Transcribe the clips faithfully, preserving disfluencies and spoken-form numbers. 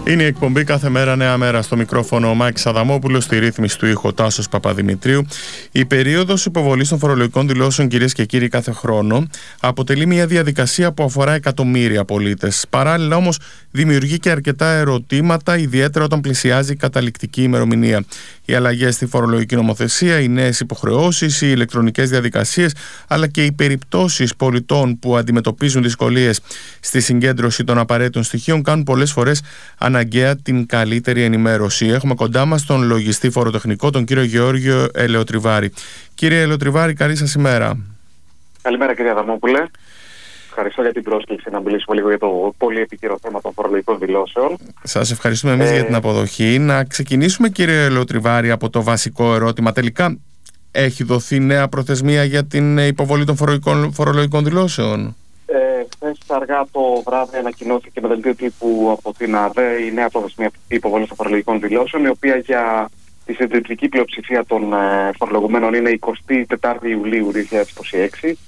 Είναι η εκπομπή Κάθε Μέρα Νέα Μέρα. Στο μικρόφωνο ο Μάκης Αδαμόπουλος, στη ρύθμιση του ήχου Τάσος Παπαδημητρίου. Η περίοδος υποβολής των φορολογικών δηλώσεων, κυρίες και κύριοι, κάθε χρόνο αποτελεί μια διαδικασία που αφορά εκατομμύρια πολίτες. Παράλληλα όμως δημιουργεί και αρκετά ερωτήματα, ιδιαίτερα όταν πλησιάζει η καταληκτική ημερομηνία. Οι αλλαγές στη φορολογική νομοθεσία, οι νέες υποχρεώσεις, οι ηλεκτρονικές διαδικασίες, αλλά και οι περιπτώσεις πολιτών που αντιμετωπίζουν δυσκολίες στη συγκέντρωση των απαραίτητων στοιχείων κάνουν πολλές φορές αναγκαία την καλύτερη ενημέρωση. Έχουμε κοντά μας τον λογιστή φοροτεχνικό, τον κύριο Γεώργιο Ελαιοτριβάρη. Κύριε Ελαιοτριβάρη, καλή σας ημέρα. Καλημέρα, κύριε Αδαμόπουλε. Ευχαριστώ για την πρόσκληση να μιλήσουμε λίγο για το πολύ επίκαιρο θέμα των φορολογικών δηλώσεων. Σας ευχαριστούμε εμείς ε... για την αποδοχή. Να ξεκινήσουμε, κύριε Ελαιοτριβάρη, από το βασικό ερώτημα. Τελικά, έχει δοθεί νέα προθεσμία για την υποβολή των φορολογικών, φορολογικών δηλώσεων? Ε, χθες αργά το βράδυ ανακοινώθηκε με δελτίο τύπου από την ΑΔΕ η νέα προθεσμία υποβολής των φορολογικών δηλώσεων, η οποία για τη συντριπτική πλειοψηφία των ε, φορολογουμένων είναι εικοστή τέταρτη Ιουλίου δύο χιλιάδες είκοσι έξι.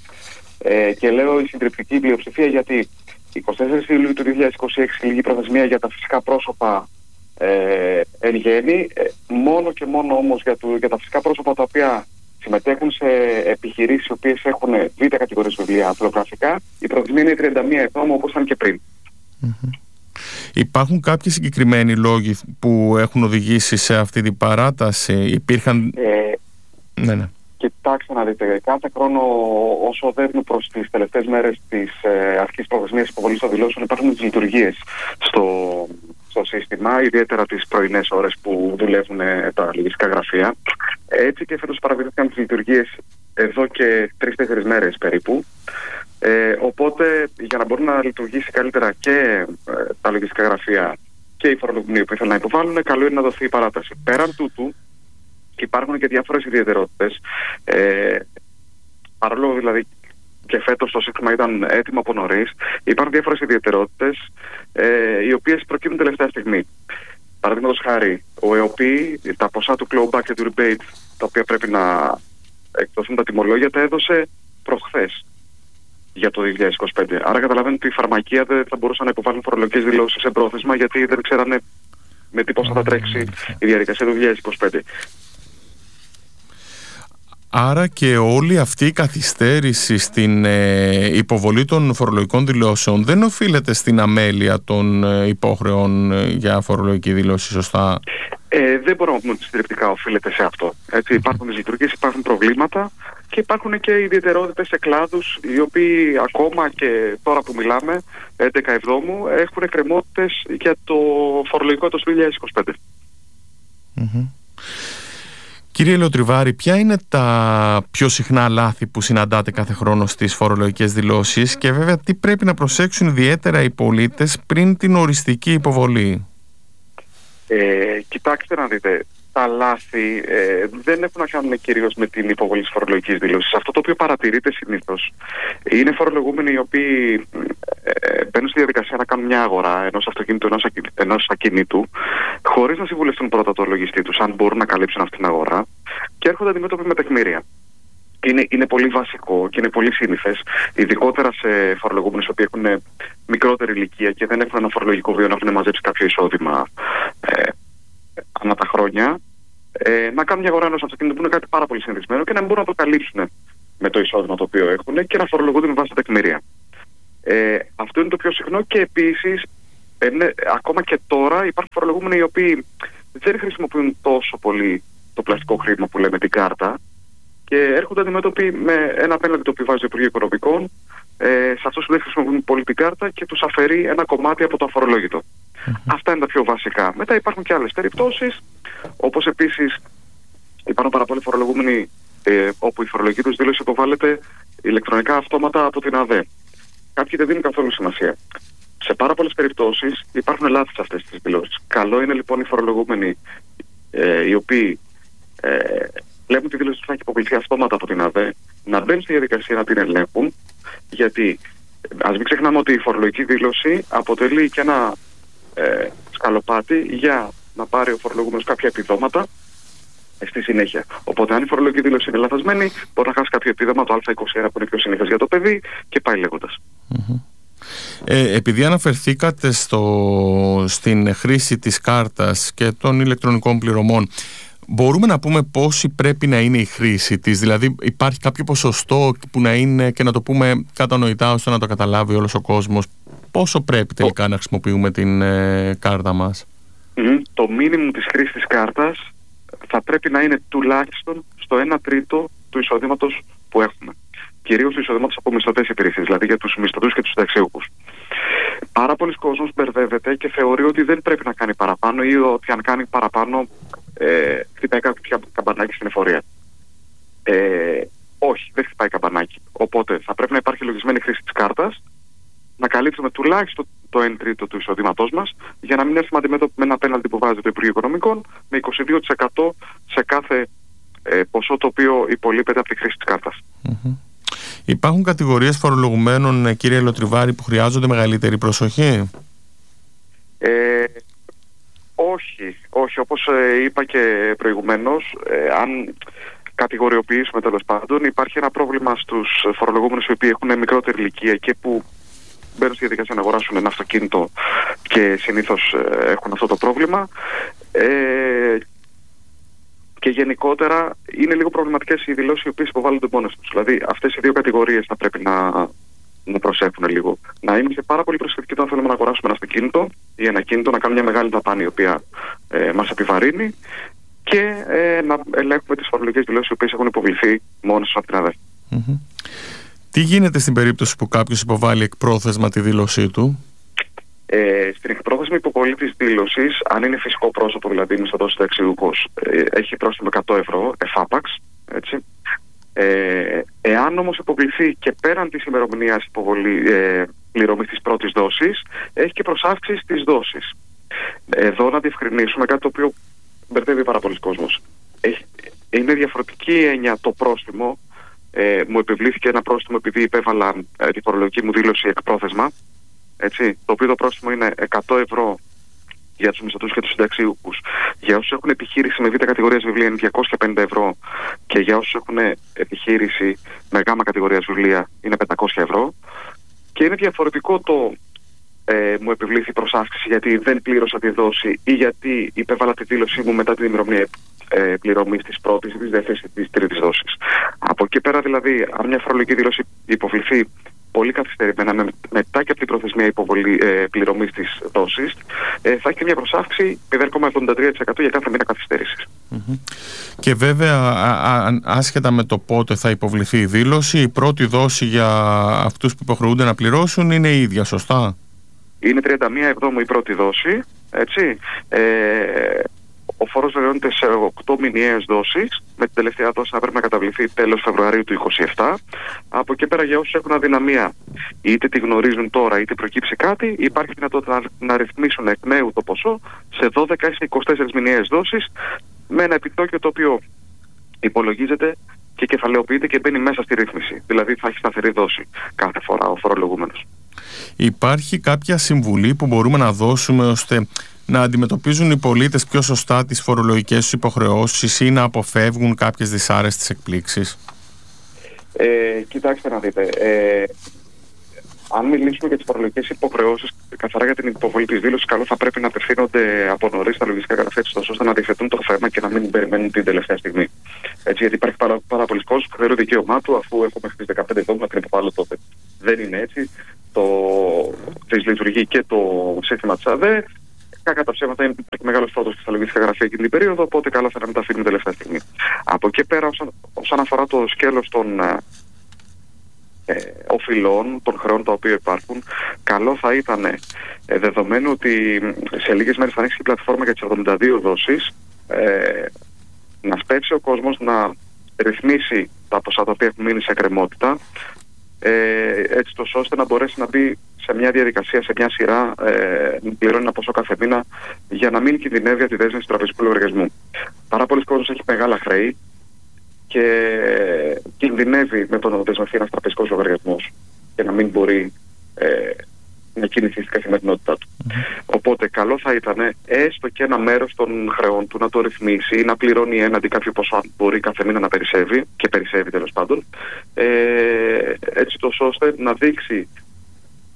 Ε, και λέω η συντριπτική πλειοψηφία γιατί εικοστή τέταρτη Ιουλίου του δύο χιλιάδες είκοσι έξι λήγει προθεσμία για τα φυσικά πρόσωπα ε, εν γέννη, ε, μόνο και μόνο όμως για, του, για τα φυσικά πρόσωπα τα οποία συμμετέχουν σε επιχειρήσεις οι οποίες έχουν β' κατηγορίες βιβλία αλληλογραφικά. Η προθεσμία είναι τριάντα μία εβδόμου, όπως ήταν και πριν. Mm-hmm. Υπάρχουν κάποιοι συγκεκριμένοι λόγοι που έχουν οδηγήσει σε αυτή την παράταση? Υπήρχαν... Ε, ναι, ναι. Κοιτάξτε να δείτε, κάθε χρόνο όσο οδεύουμε προς τις τελευταίες μέρες της ε, αρχής προθεσμίας υποβολής των δηλώσεων υπάρχουν τις λειτουργίες στο, στο σύστημα, ιδιαίτερα τις πρωινές ώρες που δουλεύουν τα λογιστικά γραφεία. Έτσι και φέτος παραβιάστηκαν τις λειτουργίες εδώ και τρεις-τέσσερις μέρες περίπου. Ε, οπότε για να μπορούν να λειτουργήσει καλύτερα και ε, τα λογιστικά γραφεία και οι φορολογούμενοι που ήθελαν να υποβάλουν, καλό είναι να δοθεί η παράταση. Πέραν τούτου, υπάρχουν και διάφορες ιδιαιτερότητες. Ε, παρόλο δηλαδή και φέτος το σύστημα ήταν έτοιμο από νωρίς, υπάρχουν διάφορες ιδιαιτερότητες ε, οι οποίες προκύπτουν τελευταία στιγμή. Παραδείγματος χάρη, ο ΕΟΠΗ, τα ποσά του clawback και του rebate, τα οποία πρέπει να εκδοθούν τα τιμολόγια, τα έδωσε προχθές για το δύο χιλιάδες είκοσι πέντε. Άρα καταλαβαίνετε ότι οι φαρμακεία δεν θα μπορούσαν να υποβάλουν φορολογικές δηλώσεις σε πρόθεσμα, γιατί δεν ξέρανε με τι πόσα θα τρέξει η διαδικασία του δύο χιλιάδες είκοσι πέντε. Άρα και όλη αυτή η καθυστέρηση στην ε, υποβολή των φορολογικών δηλώσεων δεν οφείλεται στην αμέλεια των ε, υπόχρεων ε, για φορολογική δήλωση, σωστά? Ε, δεν μπορούμε να πούμε ότι συντριπτικά οφείλεται σε αυτό. Έτσι, υπάρχουν δυσλειτουργίες, υπάρχουν προβλήματα και υπάρχουν και ιδιαιτερότητες σε κλάδους οι οποίοι ακόμα και τώρα που μιλάμε, έντεκα εβδόμου, έχουν εκκρεμότητες για το φορολογικό έτος του δύο χιλιάδες είκοσι πέντε. Mm-hmm. Κύριε Ελαιοτριβάρη, ποια είναι τα πιο συχνά λάθη που συναντάτε κάθε χρόνο στις φορολογικές δηλώσεις και βέβαια τι πρέπει να προσέξουν ιδιαίτερα οι πολίτες πριν την οριστική υποβολή? Ε, κοιτάξτε να δείτε, τα λάθη ε, δεν έχουν να κάνουν κυρίως με την υποβολή της φορολογικής δήλωσης. Αυτό το οποίο παρατηρείται συνήθως είναι φορολογούμενοι οι οποίοι ε, μπαίνουν στη διαδικασία να κάνουν μια αγορά ενός αυτοκίνητου, ενός, ακι, ενός ακινήτου, χωρίς να συμβουλευτούν πρώτα το λογιστή τους αν μπορούν να καλύψουν αυτήν την αγορά, και έρχονται αντιμέτωποι με τεκμήρια. Είναι, είναι πολύ βασικό και είναι πολύ σύνηθες, ειδικότερα σε φορολογούμενους οι οποίοι έχουν μικρότερη ηλικία και δεν έχουν ένα φορολογικό βίο να έχουν μαζέψει κάποιο εισόδημα ε, ανά τα χρόνια, ε, να κάνουν μια αγορά ενός αυτοκίνητου που είναι κάτι πάρα πολύ συνηθισμένο και να μπορούν να το καλύψουν με το εισόδημα το οποίο έχουν και να φορολογούνται με βάση τα τεκμήρια. Ε, αυτό είναι το πιο συχνό και επίσης ε, ναι, ακόμα και τώρα υπάρχουν φορολογούμενοι οι οποίοι δεν χρησιμοποιούν τόσο πολύ το πλαστικό χρήμα που λέμε την κάρτα και έρχονται αντιμέτωποι με ένα απέναντι το οποίο βάζει το Υπουργείο Οικονομικών ε, σε αυτούς που δεν χρησιμοποιούν πολύ την κάρτα και τους αφαιρεί ένα κομμάτι από το αφορολόγητο. Mm-hmm. Αυτά είναι τα πιο βασικά. Μετά υπάρχουν και άλλες περιπτώσεις, όπως επίσης υπάρχουν πάρα πολλοί φορολογούμενοι ε, όπου η φορολογική τους δήλωση υποβάλλεται ηλεκτρονικά αυτόματα από την ΑΔΕ. Κάποιοι δεν δίνουν καθόλου σημασία. Σε πάρα πολλές περιπτώσεις υπάρχουν λάθη σε αυτές τις δηλώσεις. Καλό είναι λοιπόν οι φορολογούμενοι ε, οι οποίοι ε, βλέπουν τη δήλωση που θα έχει υποβληθεί αυτόματα από την ΑΔΕ να μπαίνουν στη διαδικασία να την ελέγχουν, γιατί ας μην ξεχνάμε ότι η φορολογική δήλωση αποτελεί και ένα ε, σκαλοπάτι για να πάρει ο φορολογούμενος κάποια επιδόματα στη συνέχεια. Οπότε, αν η φορολογική δήλωση είναι λαθασμένη, μπορεί να χάσει κάποιο επίδομα, το Α είκοσι ένα που είναι πιο συνήθες για το παιδί, και πάει λέγοντας. Mm-hmm. Ε, επειδή αναφερθήκατε στο, στην χρήση της κάρτας και των ηλεκτρονικών πληρωμών, μπορούμε να πούμε πόση πρέπει να είναι η χρήση της? Δηλαδή υπάρχει κάποιο ποσοστό που να είναι, και να το πούμε κατανοητά ώστε να το καταλάβει όλος ο κόσμος, πόσο πρέπει τελικά να χρησιμοποιούμε την ε, κάρτα μας? Mm, το μίνιμουμ της χρήσης της κάρτας θα πρέπει να είναι τουλάχιστον στο ένα τρίτο του εισοδήματος που έχουμε. Κυρίως του εισοδήματος από μισθωτές υπηρεσίες, δηλαδή για τους μισθωτούς και τους συνταξιούχους. Πάρα πολλοί κόσμος μπερδεύεται και θεωρεί ότι δεν πρέπει να κάνει παραπάνω, ή ότι αν κάνει παραπάνω ε, χτυπάει κάποιο καμπανάκι στην εφορία. Ε, όχι, δεν χτυπάει καμπανάκι. Οπότε θα πρέπει να υπάρχει λογισμένη χρήση της κάρτας, να καλύψουμε τουλάχιστον το ένα τρίτο του εισοδήματός μας, για να μην έρθουμε αντιμέτωποι με ένα πέναλτι που βάζει το Υπουργείο Οικονομικών με είκοσι δύο τοις εκατό σε κάθε ε, ποσό το οποίο υπολείπεται από τη χρήση της κάρτας. Mm-hmm. Υπάρχουν κατηγορίες φορολογουμένων, κύριε Λοτριβάρη, που χρειάζονται μεγαλύτερη προσοχή? Ε, όχι, όχι. Όπως ε, είπα και προηγουμένως, ε, αν κατηγοριοποιήσουμε τέλος πάντων, υπάρχει ένα πρόβλημα στους φορολογούμενους οι οποίοι έχουν μικρότερη ηλικία και που μπαίνουν στη διαδικασία να αγοράσουν ένα αυτοκίνητο και συνήθως ε, έχουν αυτό το πρόβλημα. Ε, Και γενικότερα είναι λίγο προβληματικές οι δηλώσεις οι οποίες υποβάλλονται μόνες τους. Δηλαδή, αυτές οι δύο κατηγορίες θα πρέπει να, να προσέχουν λίγο. Να είμαστε πάρα πολύ προσεκτικοί όταν θέλουμε να αγοράσουμε ένα αυτοκίνητο ή ένα κίνητο, να κάνουμε μια μεγάλη δαπάνη η οποία ε, μας επιβαρύνει, και ε, να ελέγχουμε τις φορολογικές δηλώσεις οι οποίες έχουν υποβληθεί μόνες τους από την ΑΔΕ. Mm-hmm. Τι γίνεται στην περίπτωση που κάποιος υποβάλλει εκπρόθεσμα τη δήλωσή του? Ε, στην εκπρόθεσμη υποβολή της δήλωσης, αν είναι φυσικό πρόσωπο, δηλαδή μισθωτός συνταξιούχος, ε, έχει πρόστιμο εκατό ευρώ, εφάπαξ, έτσι. Ε, εάν όμως υποβληθεί και πέραν της ημερομηνίας υποβολή, ε, πληρωμής της πρώτης δόσης, έχει και προσάυξηση της δόσης. Εδώ να διευκρινίσουμε κάτι το οποίο μπερδεύει πάρα πολλοί κόσμος. Έχει, είναι διαφορετική έννοια το πρόστιμο. Ε, μου επιβλήθηκε ένα πρόστιμο επειδή υπέβαλα ε, τη φορολογική μου δήλωση εκπρόθεσμα. Έτσι, το οποίο το πρόστιμο είναι εκατό ευρώ για τους μισθωτούς και τους συνταξιούχους. Για όσους έχουν επιχείρηση με β' κατηγορίας βιβλία είναι διακόσια πενήντα ευρώ, και για όσους έχουν επιχείρηση με γ' κατηγορίας βιβλία είναι πεντακόσια ευρώ. Και είναι διαφορετικό το ε, μου επιβλήθη προσάυξηση γιατί δεν πλήρωσα τη δόση ή γιατί υπέβαλα τη δήλωσή μου μετά την ημερομηνία ε, πληρωμής της πρώτης ή της δεύτερης ή της τρίτης δόσης. Από εκεί πέρα δηλαδή, αν μια φορολογική δήλωση υποβληθεί πολύ καθυστερημένα, με, μετά και από την προθεσμία υποβολή ε, πληρωμής της δόσης, ε, θα έχει και μια προσάυξη μηδέν κόμμα εβδομήντα τρία τοις εκατό για κάθε μήνα καθυστέρησης. Mm-hmm. Και βέβαια, α, α, άσχετα με το πότε θα υποβληθεί η δήλωση, η πρώτη δόση για αυτούς που υποχρεούνται να πληρώσουν είναι η ίδια, σωστά? Είναι τριάντα μία Εβδόμου η πρώτη δόση, έτσι. Ε, ο φόρος βεβαιώνεται σε οκτώ μηνιαίες δόσεις, με την τελευταία δόση να πρέπει να καταβληθεί τέλος Φεβρουαρίου του είκοσι επτά. Από εκεί πέρα, για όσους έχουν αδυναμία, είτε τη γνωρίζουν τώρα είτε προκύψει κάτι, υπάρχει δυνατότητα να, να ρυθμίσουν εκ νέου το ποσό σε δώδεκα ή είκοσι τέσσερις μηνιαίες δόσεις, με ένα επιτόκιο το οποίο υπολογίζεται και κεφαλαιοποιείται και μπαίνει μέσα στη ρύθμιση. Δηλαδή θα έχει σταθερή δόση κάθε φορά ο φορολογούμενος. Υπάρχει κάποια συμβουλή που μπορούμε να δώσουμε ώστε να αντιμετωπίζουν οι πολίτες πιο σωστά τις φορολογικές τους υποχρεώσεις ή να αποφεύγουν κάποιες δυσάρεστες εκπλήξεις? Ε, κοιτάξτε να δείτε. Ε, αν μιλήσουμε για τις φορολογικές υποχρεώσεις, καθαρά για την υποβολή της δήλωσης, καλό θα πρέπει να απευθύνονται από νωρίς στα λογιστικά γραφεία τους, ώστε να διευθετούν το θέμα και να μην περιμένουν την τελευταία στιγμή. Έτσι, γιατί υπάρχει πάρα, πάρα πολλοί κόσμος που θεωρεί δικαίωμά του, αφού έχω μέχρι τις δεκαπέντε Εβδόμου να την υποβάλω τότε. Δεν είναι έτσι. Το δυσλειτουργεί και το σύστημα της ΑΔΕ. Κακά τα ψέματα, είναι μεγάλος φόρτος στα λογιστικά γραφεία εκείνη την περίοδο, οπότε καλό θα είναι να τα αφήνουμε τελευταία στιγμή. Από εκεί πέρα, όσον, όσον αφορά το σκέλος των ε, οφειλών, των χρεών τα οποία υπάρχουν, καλό θα ήταν, ε, δεδομένου ότι σε λίγες μέρες θα ανοίξει η πλατφόρμα για τις εβδομήντα δύο δόσεις, ε, να σπεύσει ο κόσμος να ρυθμίσει τα ποσά τα οποία έχουν μείνει σε εκκρεμότητα, ε, έτσι τόσο ώστε να μπορέσει να μπει σε μια διαδικασία, σε μια σειρά, ε, να πληρώνει ένα ποσό κάθε μήνα για να μην κινδυνεύει τη δέσμευση του τραπεζικού λογαριασμού. Πάρα πολλοί κόσμος έχει μεγάλα χρέη και κινδυνεύει με το να δεσμευτεί ένας τραπεζικός λογαριασμός και να μην μπορεί ε, να κινηθεί στην καθημερινότητά του. Mm-hmm. Οπότε καλό θα ήταν έστω και ένα μέρος των χρεών του να το ρυθμίσει ή να πληρώνει έναντι κάποιο ποσό, αν μπορεί κάθε μήνα να περισσεύει, και περισσεύει τέλος πάντων, ε, έτσι τόσο ώστε να δείξει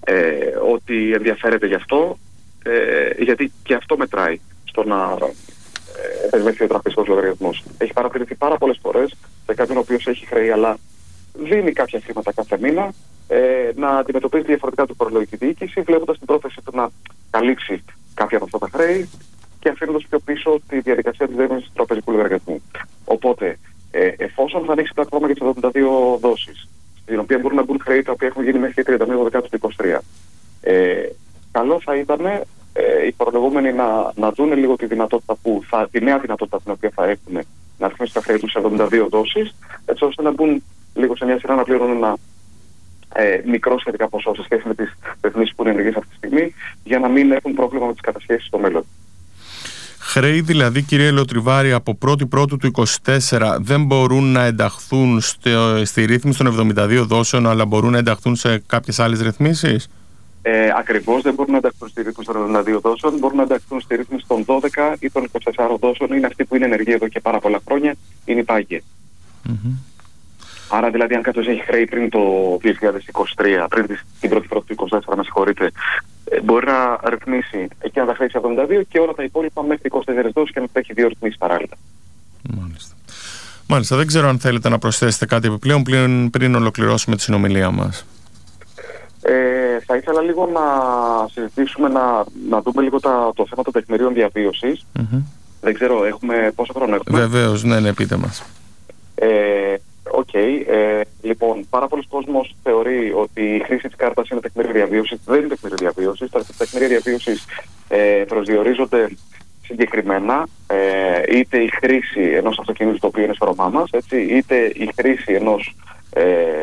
ε, ότι ενδιαφέρεται γι' αυτό, ε, γιατί και αυτό μετράει στο να δεσμευτεί ο τραπεζικός λογαριασμός. Έχει παρατηρηθεί πάρα πολλές φορές σε κάποιον ο οποίος έχει χρέη, αλλά δίνει κάποια χρήματα κάθε μήνα, ε, να αντιμετωπίζει διαφορετικά την φορολογική διοίκηση, βλέποντας την πρόθεση του να καλύψει κάποια από αυτά τα χρέη και αφήνοντας πιο πίσω τη διαδικασία της δέσμευσης του τραπεζικού λογαριασμού. Οπότε, ε, εφόσον θα ανοίξει πλατφόρμα για τις εβδομήντα δύο δόσεις, στην οποία μπορούν να μπουν χρέη τα οποία έχουν γίνει μέχρι τριάντα μία Δεκάτου του είκοσι τρία, ε, καλό θα ήταν ε, οι φορολογούμενοι να, να δουν λίγο τη δυνατότητα που θα, τη νέα δυνατότητα την οποία θα έχουν να ρυθμίσουν τα χρέη τους σε εβδομήντα δύο δόσεις, έτσι ώστε να μπουν λίγο σε μια σειρά να πληρώνουν ένα ε, μικρό σχετικά ποσό σε σχέση με τις ρυθμίσεις που είναι ενεργές αυτή τη στιγμή, για να μην έχουν πρόβλημα με τις κατασχέσεις στο μέλλον. Χρέη δηλαδή, κύριε Ελεοτριβάρη, από πρώτη Πρώτου του είκοσι τέσσερα δεν μπορούν να ενταχθούν στο, στη ρύθμιση των εβδομήντα δύο δόσεων, αλλά μπορούν να ενταχθούν σε κάποιες άλλες ρυθμίσεις? Ε, ακριβώς, δεν μπορούν να ενταχθούν στη ρύθμιση των εβδομήντα δύο δόσεων, μπορούν να ενταχθούν στη ρύθμιση των δώδεκα ή των είκοσι τεσσάρων δόσεων. Είναι αυτή που είναι ενεργή εδώ και πάρα πολλά χρόνια, είναι η πάγια. Mm-hmm. Άρα δηλαδή, αν κάποιος έχει χρέη πριν το δύο χιλιάδες είκοσι τρία, πριν την πρώτη Πρώτου του είκοσι τέσσερα, με συγχωρείτε, μπορεί να ρυθμίσει εκείνα τα χρέη σε εβδομήντα δύο και όλα τα υπόλοιπα μέχρι είκοσι τέσσερις δόσεις και να τα έχει δύο ρυθμίσεις παράλληλα. Μάλιστα. Μάλιστα. Δεν ξέρω αν θέλετε να προσθέσετε κάτι επιπλέον πριν, πριν ολοκληρώσουμε τη συνομιλία μας. Ε, θα ήθελα λίγο να συζητήσουμε, να, να δούμε λίγο τα, το θέμα των τεκμηρίων διαβίωσης. Mm-hmm. Δεν ξέρω, έχουμε πόσο χρόνο έχουμε? Βεβαίως, ναι, ναι, πείτε μας. Ε, Οκ. Okay. Ε, λοιπόν, πάρα πολλοί κόσμος θεωρεί ότι η χρήση της κάρτας είναι τεκμήριο διαβίωσης. Δεν είναι τεκμήριο διαβίωσης. Τα τεκμήρια διαβίωσης ε, προσδιορίζονται συγκεκριμένα, ε, είτε η χρήση ενός αυτοκινήτου το οποίο είναι στο όνομά μας, έτσι, είτε η χρήση ενός ε,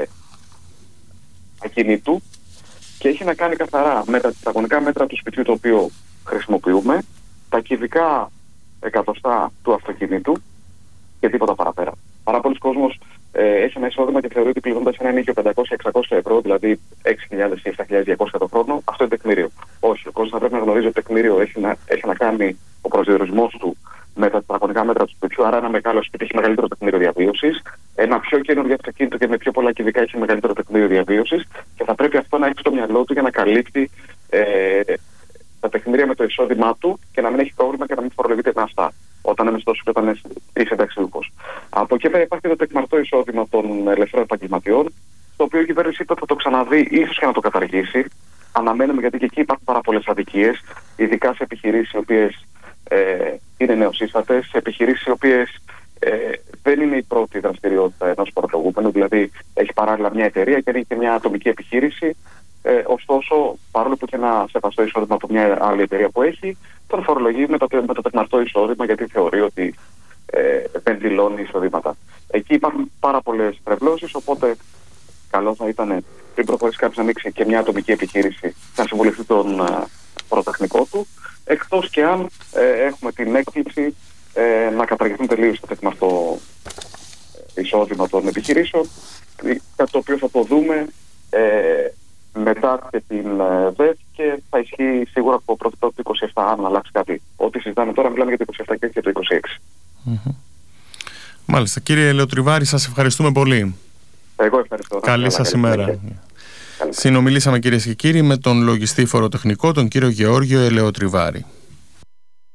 ακινήτου, και έχει να κάνει καθαρά με τα τετραγωνικά μέτρα του σπιτιού το οποίο χρησιμοποιούμε, τα κυβικά εκατοστά του αυτοκινήτου και τίποτα παραπέρα. Πάρα πολλοί κόσμος ε, έχει ένα εισόδημα και θεωρεί ότι πληρώνοντας ένα ενοίκιο πεντακόσια με εξακόσια ευρώ, δηλαδή έξι χιλιάδες ή επτά χιλιάδες διακόσια το χρόνο, αυτό είναι τεκμήριο. Όχι, ο κόσμος θα πρέπει να γνωρίζει ότι το τεκμήριο έχει να, έχει να κάνει ο προσδιορισμός του με τα τετραγωνικά μέτρα του σπιτιού. Άρα, ένα μεγάλο σπίτι έχει μεγαλύτερο τεκμήριο διαβίωσης. Ένα πιο καινούργιο αυτοκίνητο και με πιο πολλά κυβικά έχει μεγαλύτερο τεκμήριο διαβίωσης. Και θα πρέπει αυτό να έχει στο μυαλό του για να καλύπτει ε, τα τεκμήρια με το εισόδημά του και να μην έχει πρόβλημα και να μην φορολογείται με αυτά όταν είναι μισθός και όταν είσαι συνταξιούχος. Από εκεί πέρα υπάρχει το τεκμαρτό εισόδημα των ελευθερών επαγγελματιών, το οποίο η κυβέρνηση είπε ότι θα το ξαναδεί, ίσως και να το καταργήσει. Αναμένουμε, γιατί και εκεί υπάρχουν πάρα πολλές αδικίες, ειδικά σε επιχειρήσεις οι οποίες ε, είναι νεοσύστατες, σε επιχειρήσεις οι οποίες ε, δεν είναι η πρώτη δραστηριότητα ενός φορολογούμενου, δηλαδή έχει παράλληλα μια εταιρεία και έχει και μια ατομική επιχείρηση. Ε, ωστόσο, παρόλο που έχει ένα σεβαστό εισόδημα από μια άλλη εταιρεία που έχει, τον φορολογεί με το, με το τεκμαρτό εισόδημα, γιατί θεωρεί ότι ε, δεν δηλώνει εισοδήματα. Εκεί υπάρχουν πάρα πολλές τρευλώσεις, οπότε καλό θα ήταν πριν προχωρήσει κάποιος να ανοίξει και μια ατομική επιχείρηση να συμβουλευτεί τον ε, φοροτεχνικό του, εκτός και αν ε, έχουμε την έκπληξη ε, να καταργηθούν τελείως το τεκμαρτό εισόδημα των επιχειρήσεων, κάτι το οποίο θα το δούμε ε, μετά και την ΒΕΦ και θα ισχύει σίγουρα από πρώτη Πρώτου του είκοσι επτά, αν αλλάξει κάτι. Ό,τι συζητάμε τώρα μιλάμε για το είκοσι επτά και για το είκοσι έξι. Mm-hmm. Μάλιστα. Κύριε Ελεοτριβάρη, σας ευχαριστούμε πολύ. Εγώ ευχαριστώ. Καλή σας ημέρα. Συνομιλήσαμε, κυρίες και κύριοι, με τον λογιστή φοροτεχνικό, τον κύριο Γεώργιο Ελεοτριβάρη.